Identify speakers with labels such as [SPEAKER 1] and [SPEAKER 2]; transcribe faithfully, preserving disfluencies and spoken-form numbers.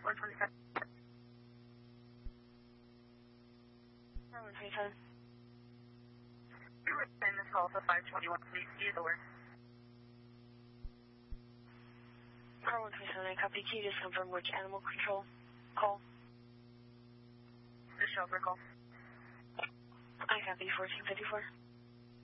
[SPEAKER 1] one twenty-seven.
[SPEAKER 2] one twenty-seven.
[SPEAKER 1] And this call for five twenty-one, please see the door.
[SPEAKER 2] one twenty-seven, I copy. Can you just confirm which animal control call?
[SPEAKER 1] The shelter call.
[SPEAKER 2] I copy, fourteen fifty-four.